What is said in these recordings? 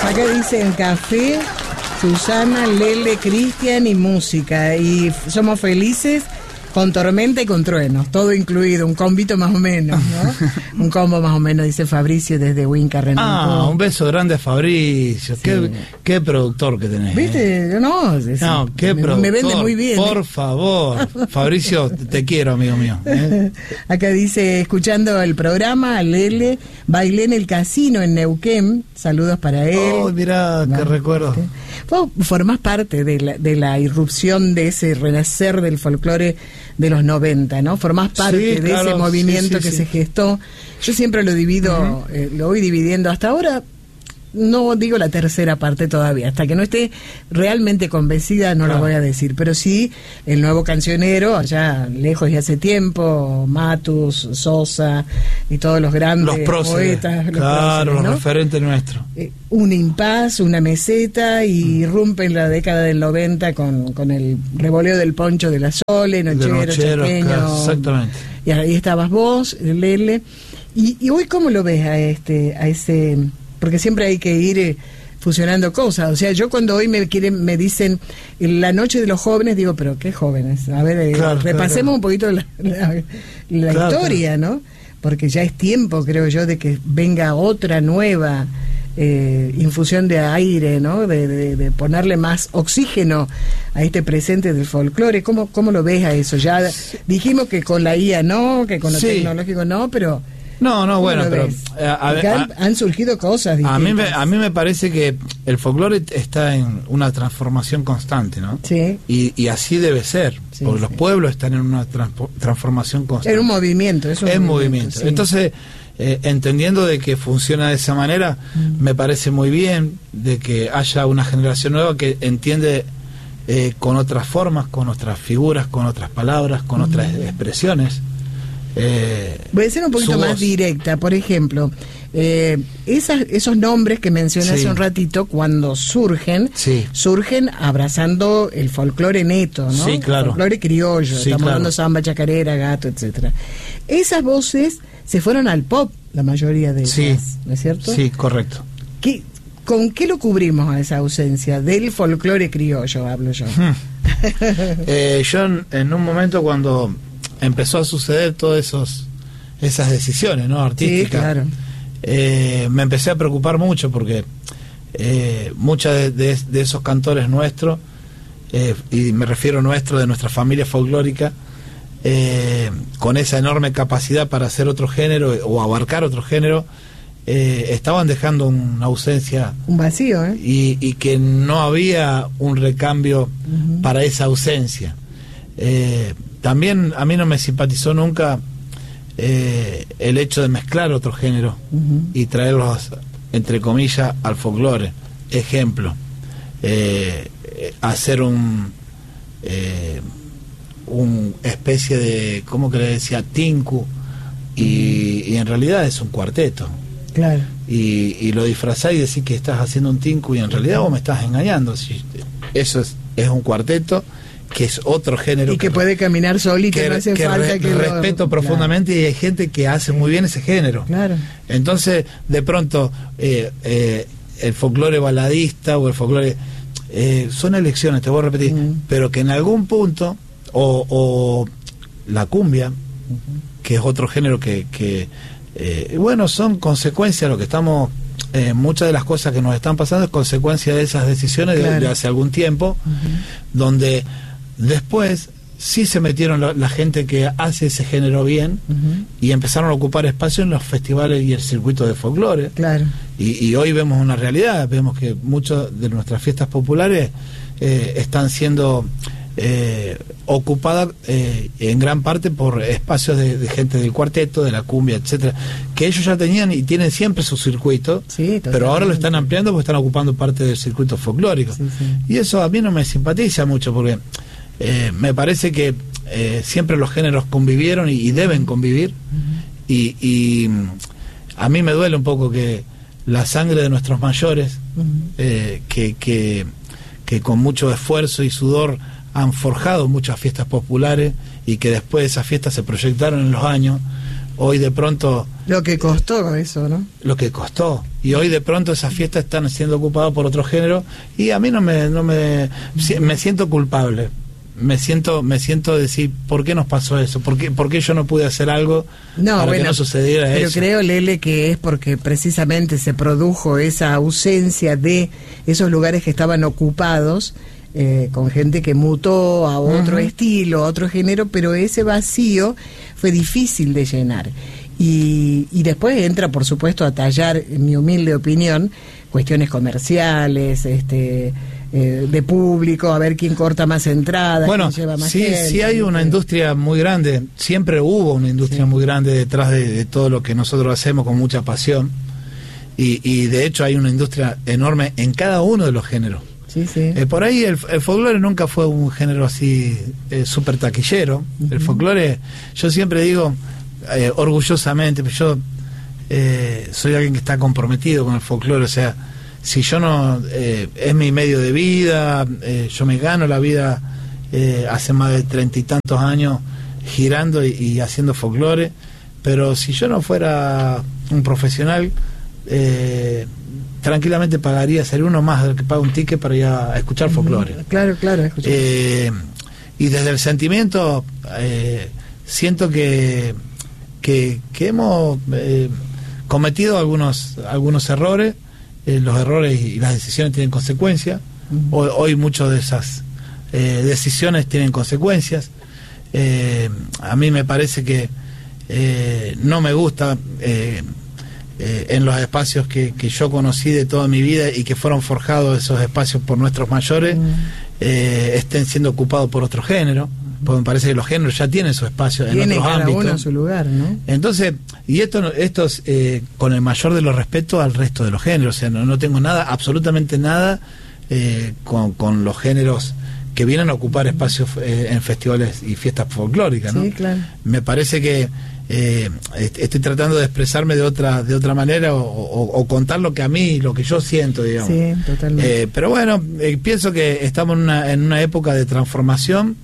Acá dicen café, Susana, Lele, Cristian y música. Y somos felices con tormenta y con truenos, todo incluido, un combito más o menos, ¿no? Un combo más o menos, dice Fabricio desde Huinca, Renato. Un beso grande a Fabricio. Sí. Qué productor que tenés. ¿Viste? No, qué productor. Me vende muy bien. Por favor. Fabricio, te quiero, amigo mío. Acá dice, escuchando el programa, Lele, bailé en el casino en Neuquén, saludos para él. Oh, mirá, qué recuerdo. Vos formás parte de la irrupción de ese renacer del folclore de los 90, ¿no? Formás parte de ese movimiento que se gestó. Yo siempre lo divido, lo voy dividiendo hasta ahora. No digo la tercera parte todavía, hasta que no esté realmente convencida no lo voy a decir, pero sí el nuevo cancionero, allá lejos y hace tiempo, Matus, Sosa y todos los grandes poetas, los referentes nuestros. Un impas, una meseta, y irrumpe en la década del 90 con el revoleo del poncho de la Sole, Nochero, Chaqueño. Exactamente. Y ahí estabas vos, Lele. Y hoy, ¿cómo lo ves a ese? Porque siempre hay que ir fusionando cosas. O sea, yo cuando hoy me dicen la noche de los jóvenes, digo, pero ¿qué jóvenes? A ver, repasemos un poquito la historia, ¿no? Porque ya es tiempo, creo yo, de que venga otra nueva infusión de aire, ¿no? De ponerle más oxígeno a este presente del folclore. ¿Cómo lo ves a eso? Ya dijimos que con la IA no, que con lo tecnológico no, pero... No, bueno, pero han surgido cosas distintas. A mí me parece que el folclore está en una transformación constante, ¿no? Sí. Y así debe ser, porque los pueblos están en una transformación constante. En un movimiento, es un movimiento. Sí. Entonces, entendiendo de que funciona de esa manera, me parece muy bien de que haya una generación nueva que entiende con otras formas, con otras figuras, con otras palabras, con otras expresiones. Voy a ser un poquito más directa. Por ejemplo, esos nombres que mencioné hace un ratito, cuando surgen abrazando el folclore neto, ¿no? Sí, claro. El folclore criollo, estamos hablando samba, chacarera, gato, etcétera. Esas voces se fueron al pop, la mayoría de ellas, ¿no es cierto? Sí, correcto. ¿Con qué lo cubrimos a esa ausencia del folclore criollo, hablo yo? Yo en un momento cuando empezó a suceder todas esas decisiones, ¿no? Artísticas. Sí, claro. Me empecé a preocupar mucho porque muchos de esos cantores nuestros, y me refiero nuestro, de nuestra familia folclórica, con esa enorme capacidad para hacer otro género o abarcar otro género, estaban dejando una ausencia, un vacío, y que no había un recambio para esa ausencia. También a mí no me simpatizó nunca el hecho de mezclar otro género y traerlos, entre comillas, al folclore. Ejemplo, hacer un especie de, ¿cómo que le decía? Tinku, y en realidad es un cuarteto. Claro. Y lo disfrazás y decís que estás haciendo un tinku y en realidad vos me estás engañando. Eso es un cuarteto, que es otro género y que puede caminar solito, no hace falta que respeto profundamente, y hay gente que hace muy bien ese género. Claro. Entonces, de pronto, el folclore baladista o el folclore son elecciones, te voy a repetir, pero que en algún punto, o la cumbia, que es otro género que bueno, son consecuencias de lo que estamos, muchas de las cosas que nos están pasando es consecuencia de esas decisiones de hace algún tiempo, donde después sí se metieron la gente que hace ese género bien, y empezaron a ocupar espacio en los festivales y el circuito de folclore. Claro. Y hoy vemos una realidad, vemos que muchas de nuestras fiestas populares están siendo ocupadas en gran parte por espacios de gente del cuarteto, de la cumbia, etcétera, que ellos ya tenían y tienen siempre su circuito, pero ahora lo están ampliando porque están ocupando parte del circuito folclórico. Y eso a mí no me simpatiza mucho, porque me parece que siempre los géneros convivieron y deben convivir, y a mí me duele un poco que la sangre de nuestros mayores, que con mucho esfuerzo y sudor han forjado muchas fiestas populares, y que después esas fiestas se proyectaron en los años, hoy de pronto Lo que costó eso, ¿no? Lo que costó. Y hoy de pronto esas fiestas están siendo ocupadas por otro género y a mí me siento culpable. Me siento decir, ¿por qué nos pasó eso? ¿Por qué yo no pude hacer algo para que no sucediera eso? Pero creo, Lele, que es porque precisamente se produjo esa ausencia de esos lugares que estaban ocupados con gente que mutó a otro estilo, a otro género, pero ese vacío fue difícil de llenar. Y después entra, por supuesto, a tallar, en mi humilde opinión, cuestiones comerciales, de público, a ver quién corta más entradas, bueno, quién lleva más gente. Sí hay una industria muy grande, siempre hubo una industria muy grande detrás de todo lo que nosotros hacemos con mucha pasión, y de hecho hay una industria enorme en cada uno de los géneros. Sí, sí. Por ahí el folclore nunca fue un género así súper taquillero. El folclore, yo siempre digo, orgullosamente, yo soy alguien que está comprometido con el folclore, o sea, si yo no, es mi medio de vida, yo me gano la vida hace más de 30 y tantos años girando y haciendo folclore, pero si yo no fuera un profesional, tranquilamente pagaría, sería uno más del que paga un ticket para ir a escuchar folclore. Claro, escuchar. Y desde el sentimiento, siento que hemos cometido algunos errores. Los errores y las decisiones tienen consecuencias. Hoy muchas de esas decisiones tienen consecuencias. A mí me parece que no me gusta en los espacios que yo conocí de toda mi vida y que fueron forjados esos espacios por nuestros mayores, estén siendo ocupados por otro género, porque me parece que los géneros ya tienen su espacio en otros ámbitos. Tiene cada uno su lugar, ¿no? Entonces, y esto es con el mayor de los respetos al resto de los géneros, o sea, no tengo nada, absolutamente nada con los géneros que vienen a ocupar espacios en festivales y fiestas folclóricas, ¿no? Sí, claro. Me parece que estoy tratando de expresarme de otra manera o contar lo que yo siento, digamos. Sí, totalmente. Pero bueno, pienso que estamos en una época de transformación,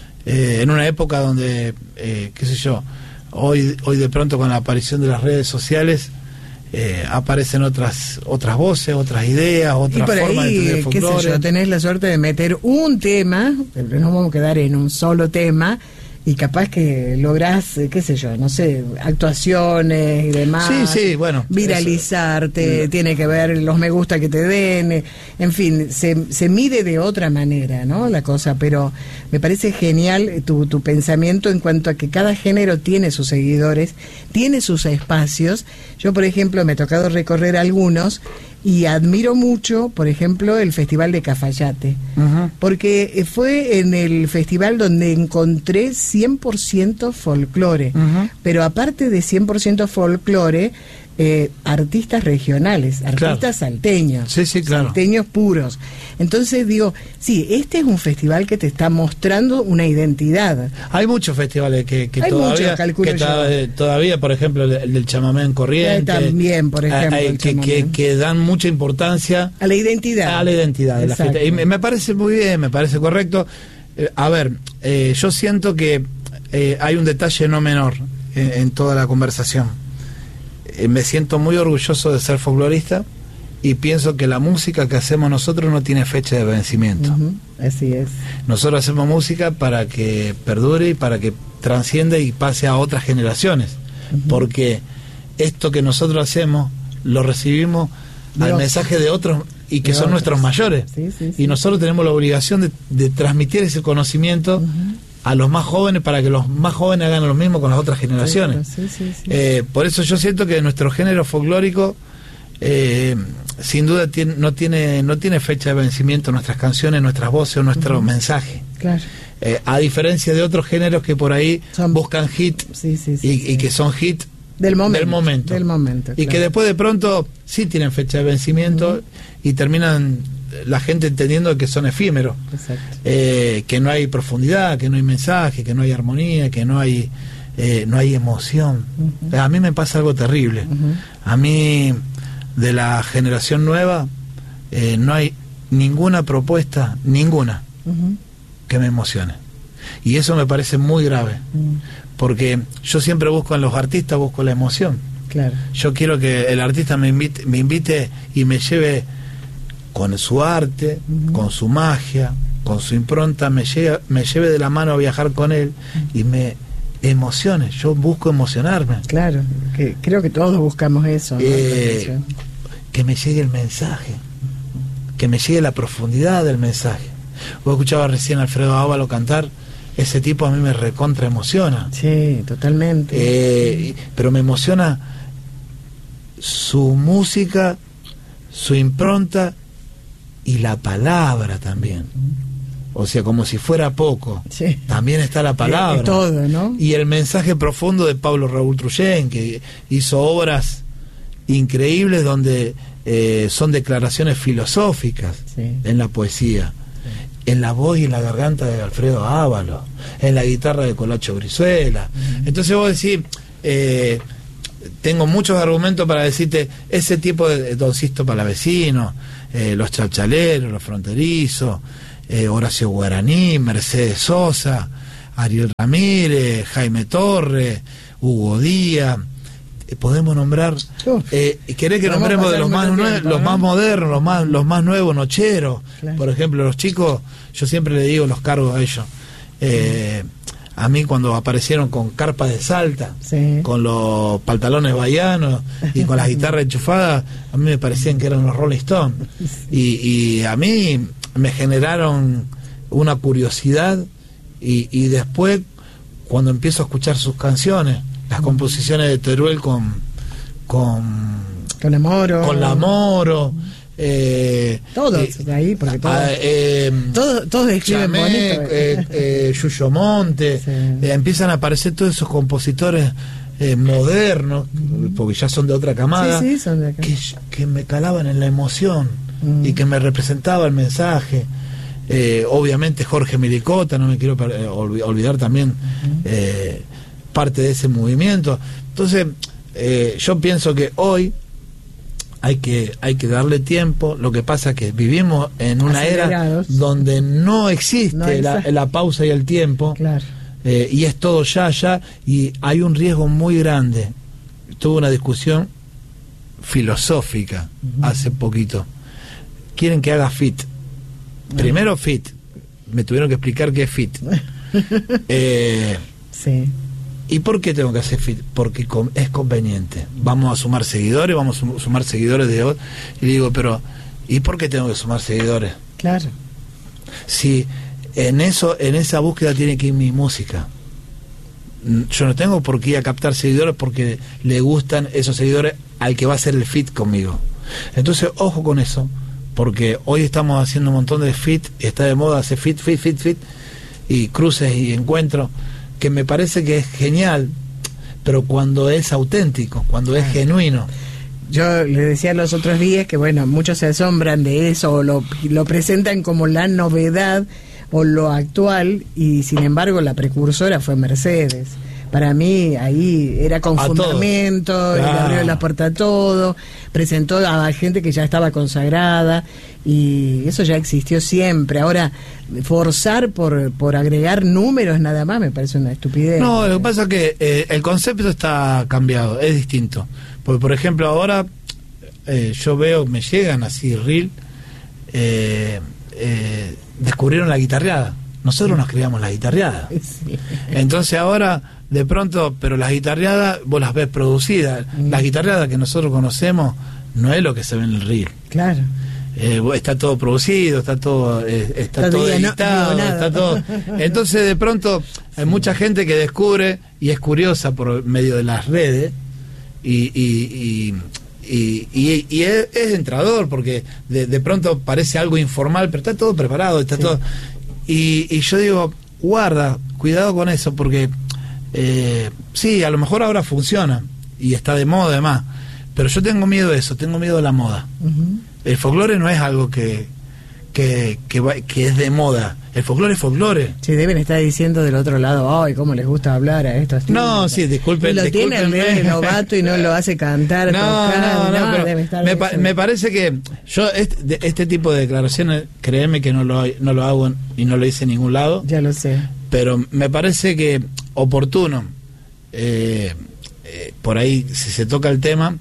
en una época donde, qué sé yo, hoy de pronto con la aparición de las redes sociales aparecen otras voces, otras ideas, otras formas de entender el folclore. Qué sé yo, tenés la suerte de meter un tema, pero no vamos a quedar en un solo tema, y capaz que lográs, qué sé yo, no sé, actuaciones y demás. Sí, bueno. Viralizarte, tiene que ver los me gusta que te den, en fin, se mide de otra manera, ¿no? La cosa, pero me parece genial tu pensamiento en cuanto a que cada género tiene sus seguidores, tiene sus espacios. Yo, por ejemplo, me ha tocado recorrer algunos y admiro mucho, por ejemplo, el Festival de Cafayate, porque fue en el festival donde encontré 100% folclore, pero aparte de 100% folclore, artistas regionales, artistas salteños, sí, claro, salteños puros. Entonces digo, sí, este es un festival que te está mostrando una identidad. Hay muchos festivales que hay todavía, muchos, todavía, por ejemplo, el del chamamé en Corrientes, también, por ejemplo, que dan mucha importancia a la identidad, de la fiesta. Y me parece muy bien, me parece correcto. A ver, yo siento que hay un detalle no menor en toda la conversación. Me siento muy orgulloso de ser folclorista y pienso que la música que hacemos nosotros no tiene fecha de vencimiento. Así es. Nosotros hacemos música para que perdure y para que trascienda y pase a otras generaciones, porque esto que nosotros hacemos lo recibimos al mensaje de otros y que son nuestros mayores, y nosotros tenemos la obligación de transmitir ese conocimiento a los más jóvenes para que los más jóvenes hagan lo mismo con las otras generaciones. Por eso yo siento que nuestro género folclórico sin duda no tiene fecha de vencimiento, nuestras canciones, nuestras voces o nuestro mensaje. Claro. A diferencia de otros géneros que por ahí buscan hit y que son hit del momento, y que después de pronto sí tienen fecha de vencimiento y terminan la gente entendiendo que son efímeros, que no hay profundidad, que no hay mensaje, que no hay armonía, que no hay emoción. A mí me pasa algo terrible. A mí, de la generación nueva, no hay ninguna propuesta, que me emocione. Y eso me parece muy grave, porque yo siempre busco en los artistas, busco la emoción. Claro. Yo quiero que el artista me invite y me lleve con su arte, con su magia, con su impronta, me lleve de la mano a viajar con él y me emocione. Yo busco emocionarme. Claro, que creo que todos buscamos eso, ¿no? Que me llegue el mensaje, que me llegue la profundidad del mensaje. Vos escuchabas recién a Alfredo Ábalo cantar, ese tipo a mí me recontra emociona. Sí, totalmente. Pero me emociona su música, su impronta y la palabra también. O sea, como si fuera poco. Sí. También está la palabra. Es todo, ¿no? Y el mensaje profundo de Pablo Raúl Truyen, que hizo obras increíbles donde son declaraciones filosóficas, sí, en la poesía, sí, en la voz y en la garganta de Alfredo Ábalo, en la guitarra de Colacho Brizuela. Entonces vos decís, tengo muchos argumentos para decirte ese tipo de Don Sisto Palavecino, los Chalchaleros, los Fronterizos, Horacio Guaraní, Mercedes Sosa, Ariel Ramírez, Jaime Torres, Hugo Díaz. Podemos nombrar, querés que nombremos de los más modernos, los más nuevos, Nocheros, claro. Por ejemplo, los chicos, yo siempre le digo los cargos a ellos. A mí cuando aparecieron con carpas de Salta, sí, con los pantalones bahianos y con las guitarras enchufadas, a mí me parecían que eran los Rolling Stones. Y a mí me generaron una curiosidad y después, cuando empiezo a escuchar sus canciones, las composiciones de Teruel con Amoro, con la Moro, todos de ahí, porque todos escriben bonito. Yuyo Monte, sí, empiezan a aparecer todos esos compositores modernos, porque ya son de otra camada, sí, son de acá, que me calaban en la emoción y que me representaba el mensaje. Obviamente Jorge Milicota, no me quiero olvidar también, parte de ese movimiento. Entonces yo pienso que hoy hay que darle tiempo. Lo que pasa es que vivimos en una era donde no existe la pausa y el tiempo, claro, y es todo ya, y hay un riesgo muy grande. Tuve una discusión filosófica hace poquito. Quieren que haga fit. Primero fit, me tuvieron que explicar qué es fit. Sí. ¿Y por qué tengo que hacer fit? Porque es conveniente. Vamos a sumar seguidores, vamos a sumar seguidores de hoy. Y digo, pero ¿y por qué tengo que sumar seguidores? Claro. Si en esa búsqueda tiene que ir mi música. Yo no tengo por qué ir a captar seguidores porque le gustan esos seguidores al que va a hacer el fit conmigo. Entonces, ojo con eso, porque hoy estamos haciendo un montón de fit, está de moda hacer fit, y cruces y encuentros, que me parece que es genial, pero cuando es auténtico, cuando es genuino. Yo le decía los otros días que, bueno, muchos se asombran de eso, o lo presentan como la novedad o lo actual, y sin embargo la precursora fue Mercedes. Para mí ahí era con fundamento, claro, le abrió la puerta a todo, presentó a gente que ya estaba consagrada, y eso ya existió siempre. Ahora, forzar por agregar números nada más me parece una estupidez. No, lo que pasa es que el concepto está cambiado, es distinto. Porque, por ejemplo, ahora yo veo, me llegan así, reel, descubrieron la guitarreada. Nosotros nos creamos la guitarreada. Sí. Entonces ahora, de pronto, pero las guitarreadas vos las ves producidas. Las guitarreadas que nosotros conocemos no es lo que se ve en el reel. Claro. Está todo producido, está todo editado, está todo. Entonces, de pronto, hay mucha gente que descubre y es curiosa por medio de las redes y es entrador, porque de pronto parece algo informal, pero está todo preparado, está todo. Y yo digo, guarda, cuidado con eso, porque sí, a lo mejor ahora funciona y está de moda además, pero yo tengo miedo de eso, tengo miedo de la moda. El folclore no es algo que es de moda. El folclore es folclore. Sí, deben estar diciendo del otro lado, ay, cómo les gusta hablar a estos. No, sí, disculpen. Lo tiene el novato y no lo hace cantar. No, pero me parece que yo este tipo de declaraciones, créeme que no lo hago y no lo hice en ningún lado. Ya lo sé. Pero me parece que oportuno por ahí, si se toca el tema,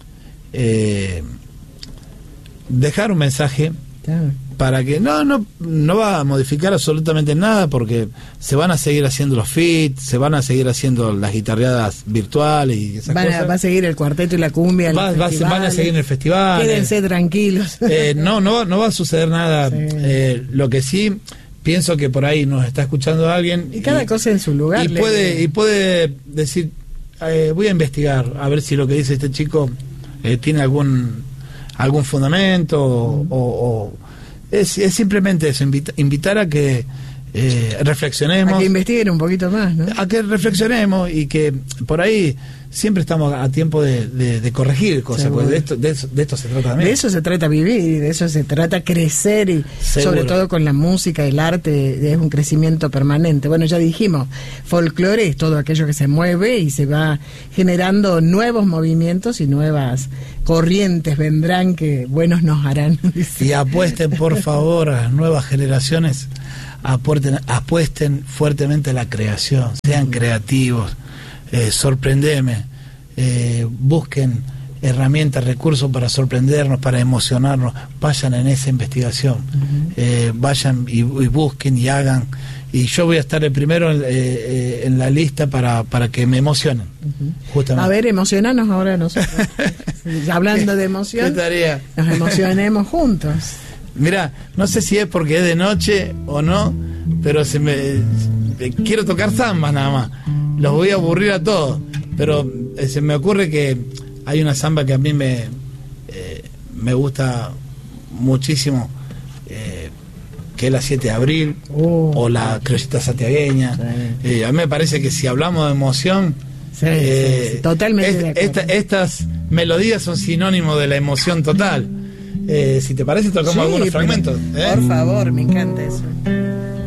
dejar un mensaje, claro, para que no va a modificar absolutamente nada, porque se van a seguir haciendo los feats, se van a seguir haciendo las guitarreadas virtuales y esas cosas. Va a seguir el cuarteto y la cumbia, van a seguir en el festival. Quédense tranquilos. No va a suceder nada. Sí. Lo que sí, pienso que por ahí nos está escuchando alguien y cada cosa en su lugar, y puede decir, voy a investigar a ver si lo que dice este chico tiene algún fundamento o es simplemente eso, invitar a que reflexionemos, a que investiguen un poquito más, ¿no? A que reflexionemos y que por ahí siempre estamos a tiempo de corregir cosas, porque de esto se trata también. De eso se trata vivir, de eso se trata crecer, y sobre todo con la música, el arte, es un crecimiento permanente. Bueno, ya dijimos, folclore es todo aquello que se mueve y se va generando nuevos movimientos y nuevas corrientes vendrán que buenos nos harán. Y apuesten, por favor, a las nuevas generaciones, apuesten fuertemente a la creación, sean creativos. Sorprendeme, busquen herramientas, recursos para sorprendernos, para emocionarnos, vayan en esa investigación, vayan y busquen y hagan, y yo voy a estar el primero en la lista para que me emocionen, justamente. A ver, emocionanos ahora nosotros. Hablando de emoción, ¿qué tarea? Nos emocionemos juntos. Mira, no sé si es porque es de noche o no, pero quiero tocar zambas nada más. Los voy a aburrir a todos, pero se me ocurre que hay una samba que a mí me gusta muchísimo, que es la 7 de abril, o la criollita santiagueña. Sí. A mí me parece que si hablamos de emoción, sí, totalmente estas melodías son sinónimo de la emoción total. Si te parece, tocamos algunos fragmentos. Por favor, me encanta eso.